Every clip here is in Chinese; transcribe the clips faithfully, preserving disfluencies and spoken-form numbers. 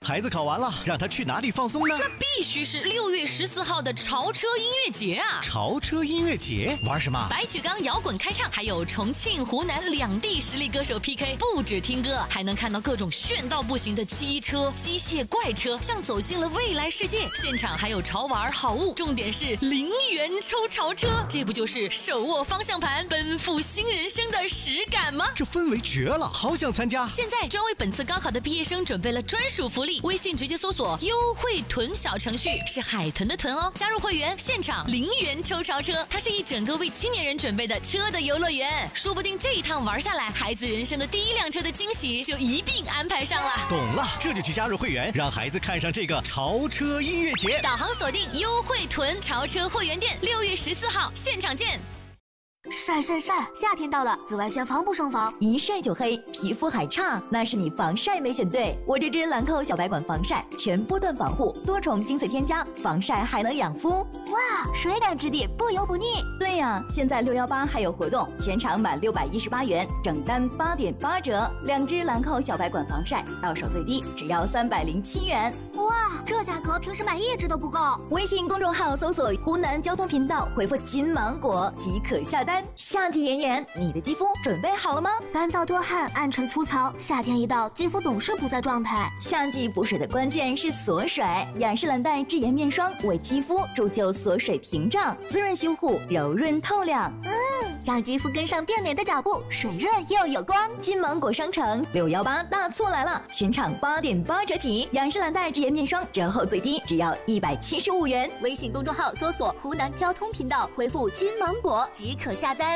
孩子考完了，让他去哪里放松呢？ 那必须是六月十四号的潮车音乐节啊！ 潮车音乐节玩什么？ 白举纲摇滚开唱，还有重庆、湖南两地实力歌手 P K， 不止听歌，还能看到各种炫到不行的机车、机械怪车，像走进了未来世界。现场还有潮玩好物，重点是零元抽潮车，这不就是手握方向盘奔赴新人生的实感吗？ 这氛围绝了，好想参加！ 现在专为本次高考的毕业生准备了专属福利，微信直接搜索优惠囤小程序，是海豚的豚哦，加入会员现场零元抽潮车，它是一整个为青年人准备的车的游乐园，说不定这一趟玩下来，孩子人生的第一辆车的惊喜就一并安排上了。 懂了，这就去加入会员，让孩子看上这个潮车音乐节。 导航锁定优惠囤潮车会员店，六月十四号现场见。 晒晒晒！夏天到了，紫外线防不胜防， 一晒就黑，皮肤还差，那是你防晒没选对。我这支兰蔻小白管防晒，全波段防护，多重精粹添加，防晒还能养肤。 哇，水感质地，不油不腻。 对呀、啊，现在六一八还有活动，全场满六百一十八元，整单八点八折。两支兰蔻小白管防晒，到手最低只要三百零七元。 哇，这价格平时买一支都不够。 微信公众号搜索湖南交通频道，回复金芒果即可下单。夏季炎炎，你的肌肤准备好了吗？ 干燥多汗，暗沉粗糙，夏天一到，肌肤总是不在状态。 夏季补水的关键是锁水，雅诗兰黛智妍面霜为肌肤铸就锁水屏障，滋润修护，柔润透亮。 嗯，让肌肤跟上变美的脚步，水润又有光。 金芒果商城六一八大促来了，全场八点八折起，雅诗兰黛智妍面霜折后最低只要一百七十五元。 微信公众号搜索湖南交通频道，回复金芒果即可下单。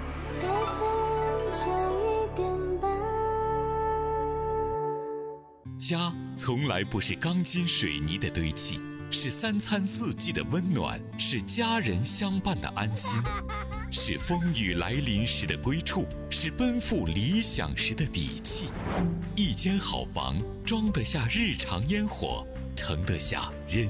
家从来不是钢筋水泥的堆砌，是三餐四季的温暖，是家人相伴的安心，是风雨来临时的归处，是奔赴理想时的底气。一间好房装得下日常烟火，盛得下人